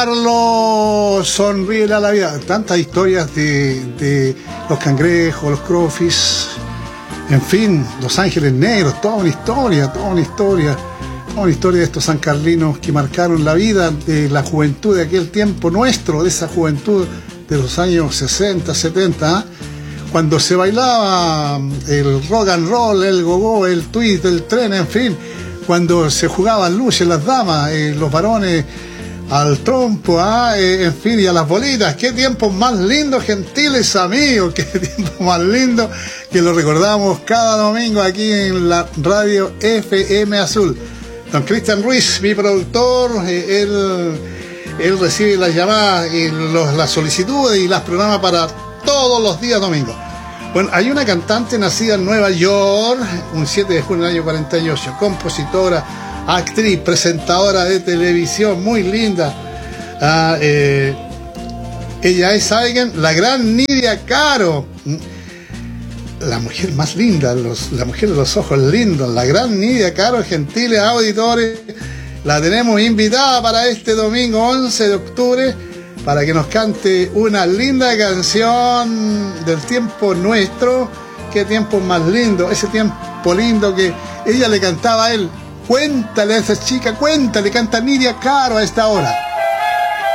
Carlos, sonríe a la vida. Tantas historias de los cangrejos, los crofis, en fin, los ángeles negros, toda una historia de estos sancarlinos que marcaron la vida de la juventud de aquel tiempo nuestro, de esa juventud de los años 60, 70, cuando se bailaba el rock and roll, el gogo, el twist, el tren, en fin, cuando se jugaban luces las damas, los varones al trompo, en fin, y a las bolitas. Qué tiempos más lindos, gentiles amigos, qué tiempos más lindos, que lo recordamos cada domingo aquí en la radio FM Azul. Don Cristian Ruiz, mi productor, él recibe las llamadas y las solicitudes y las programa para todos los días domingos. Bueno, hay una cantante nacida en Nueva York, un 7 de junio del año 48, compositora, actriz, presentadora de televisión, muy linda. Ella es, ¿saben? La gran Nidia Caro, la mujer más linda, la mujer de los ojos lindos, la gran Nidia Caro, gentiles auditores. La tenemos invitada para este domingo 11 de octubre para que nos cante una linda canción del tiempo nuestro. Qué tiempo más lindo, ese tiempo lindo que ella le cantaba a él. Cuéntale a esa chica, cuéntale, canta Nidia Caro a esta hora.